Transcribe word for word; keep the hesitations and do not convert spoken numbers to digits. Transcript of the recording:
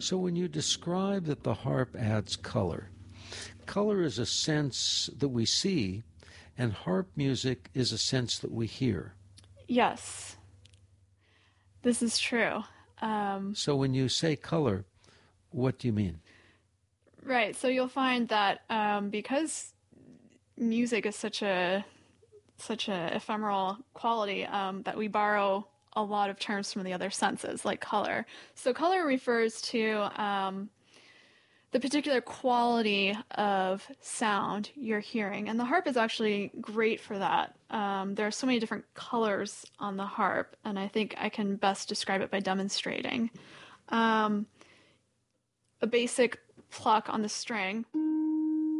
So when you describe that the harp adds color, color is a sense that we see, and harp music is a sense that we hear. Yes, this is true. Um, so when you say color, what do you mean? right, so you'll find that um, because music is such a such a ephemeral quality um, that we borrow a lot of terms from the other senses, like color. So color refers to um, the particular quality of sound you're hearing, and the harp is actually great for that. Um, there are so many different colors on the harp, and I think I can best describe it by demonstrating. Um, a basic pluck on the string